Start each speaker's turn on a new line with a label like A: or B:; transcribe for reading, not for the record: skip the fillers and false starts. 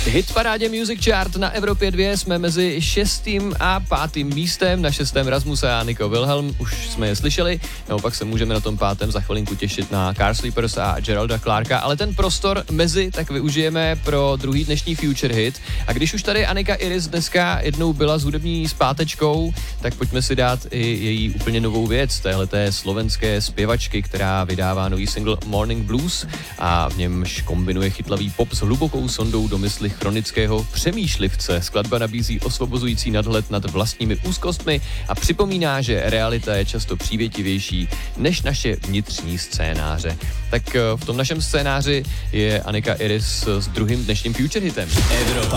A: Hit parádě Music Chart na Evropě 2 jsme mezi 6. a 5. místem. Na 6. Rasmusa a Nico Wilhelm, už jsme je slyšeli. Naopak se můžeme na tom 5. za chvilinku těšit na Car Sleepers a Geralda Clarka, ale ten prostor mezi tak využijeme pro druhý dnešní Future Hit. A když už tady Anika Iris dneska jednou byla s hudební zpátečkou, tak pojďme si dát i její úplně novou věc, téhleté slovenské zpěvačky, která vydává nový single Morning Blues a v němž kombinuje chytlavý pop s hlubokou sondou do mysli chronického přemýšlivce. Skladba nabízí osvobozující nadhled nad vlastními úzkostmi a připomíná, že realita je často přívětivější než naše vnitřní scénáře. Tak v tom našem scénáři je Anika Iris s druhým dnešním Future Hitem.
B: Evropa